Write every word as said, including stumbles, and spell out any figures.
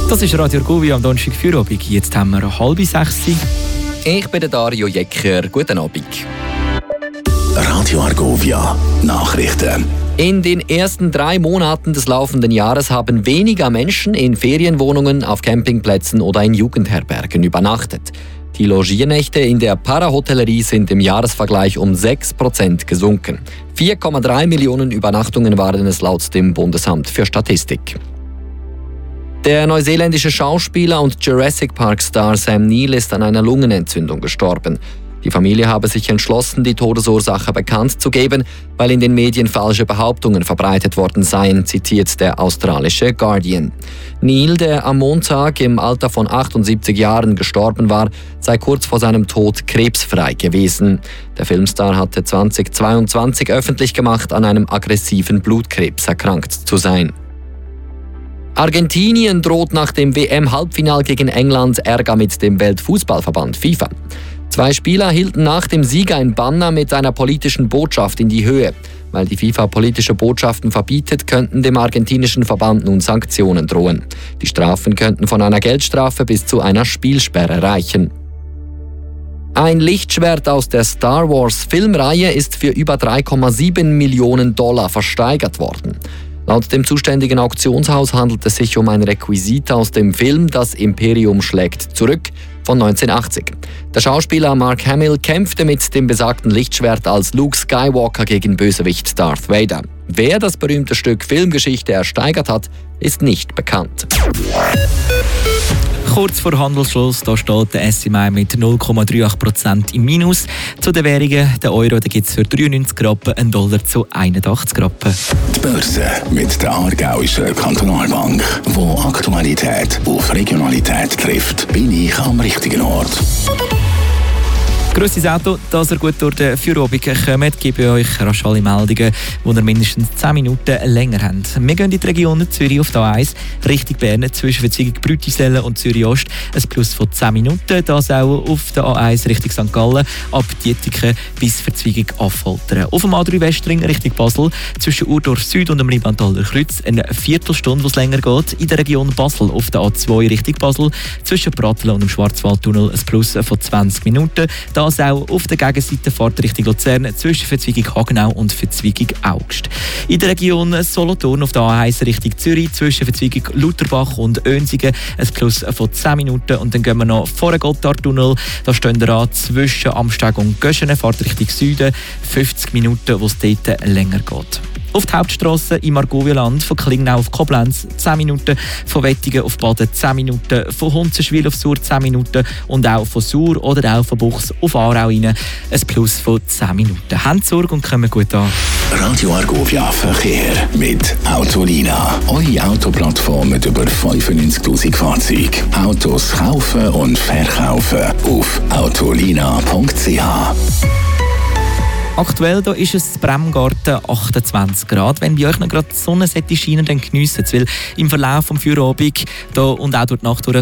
Das ist Radio Argovia am Donnerstag Feierabend. Jetzt haben wir halb sechs. Ich bin der Dario Jecker. Guten Abend. Radio Argovia Nachrichten. In den ersten drei Monaten des laufenden Jahres haben weniger Menschen in Ferienwohnungen, auf Campingplätzen oder in Jugendherbergen übernachtet. Die Logiernächte in der Parahotellerie sind im Jahresvergleich um sechs Prozent gesunken. vier Komma drei Millionen Übernachtungen waren es laut dem Bundesamt für Statistik. Der neuseeländische Schauspieler und Jurassic Park-Star Sam Neill ist an einer Lungenentzündung gestorben. Die Familie habe sich entschlossen, die Todesursache bekannt zu geben, weil in den Medien falsche Behauptungen verbreitet worden seien, zitiert der australische Guardian. Neill, der am Montag im Alter von achtundsiebzig Jahren gestorben war, sei kurz vor seinem Tod krebsfrei gewesen. Der Filmstar hatte zweitausendzweiundzwanzig öffentlich gemacht, an einem aggressiven Blutkrebs erkrankt zu sein. Argentinien droht nach dem W M-Halbfinal gegen England Ärger mit dem Weltfußballverband FIFA. Zwei Spieler hielten nach dem Sieg ein Banner mit einer politischen Botschaft in die Höhe. Weil die FIFA politische Botschaften verbietet, könnten dem argentinischen Verband nun Sanktionen drohen. Die Strafen könnten von einer Geldstrafe bis zu einer Spielsperre reichen. Ein Lichtschwert aus der Star Wars Filmreihe ist für über drei Komma sieben Millionen Dollar versteigert worden. Laut dem zuständigen Auktionshaus handelt es sich um ein Requisit aus dem Film Das Imperium schlägt zurück von neunzehnhundertachtzig. Der Schauspieler Mark Hamill kämpfte mit dem besagten Lichtschwert als Luke Skywalker gegen Bösewicht Darth Vader. Wer das berühmte Stück Filmgeschichte ersteigert hat, ist nicht bekannt. Kurz vor Handelsschluss, da steht der S M I mit null Komma achtunddreißig Prozent im Minus. Zu den Währungen, der Euro gibt es für dreiundneunzig Rappen, einen Dollar zu einundachtzig Rappen. Die Börse mit der Aargauischen Kantonalbank, wo Aktualität auf Regionalität trifft, bin ich am richtigen Ort. Grosses Auto, dass ihr gut durch den Feierabend kommt, gebe ich euch rasch alle Meldungen, die ihr mindestens zehn Minuten länger habt. Wir gehen in die Region Zürich auf der A eins, Richtung Bern, zwischen Verzweigung Brütisellen und Zürich Ost, ein Plus von zehn Minuten. Das auch auf der A eins Richtung Sankt Gallen, ab Dietiken bis Verzweigung Affoltern. Auf dem A drei Westring Richtung Basel, zwischen Urdorf Süd und dem Liebentaler Kreuz, eine Viertelstunde, wo es länger geht. In der Region Basel auf der A zwei Richtung Basel, zwischen Pratteln und dem Schwarzwaldtunnel, ein Plus von zwanzig Minuten. Das auch auf der Gegenseite Fahrt Richtung Luzern zwischen Verzweigung Hagenau und Verzweigung Augst. In der Region Solothurn auf der A eins Richtung Zürich zwischen Verzweigung Lutherbach und Önsingen ein Plus von zehn Minuten. Und dann gehen wir noch vor den Gotthardtunnel. Da stehen wir an zwischen Amsteg und Göschene, Fahrt Richtung Süden, fünfzig Minuten, wo es dort länger geht. Auf die Hauptstrasse im Argovia-Land, von Klingnau auf Koblenz zehn Minuten, von Wettingen auf Baden zehn Minuten, von Hunzenschwil auf Sur zehn Minuten und auch von Sur oder auch von Buchs auf Aarau rein ein Plus von zehn Minuten. Habt Sorge und kommen gut an. Radio Argovia Verkehr mit Autolina. Eure Autoplattform mit über fünfundneunzigtausend Fahrzeugen. Autos kaufen und verkaufen auf autolina punkt c h. Aktuell da ist es in Bremgarten achtundzwanzig Grad. Wenn bei euch noch gerade die Sonne scheinen, dann geniessen es, weil im Verlauf des Feierabends da und auch durch die Nacht durch